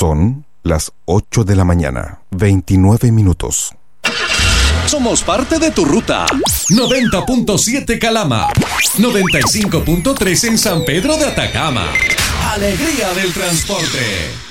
Son las 8 de la mañana, 29 minutos. Somos parte de tu ruta. 90.7 Calama. 95.3 en San Pedro de Atacama. Alegría del transporte.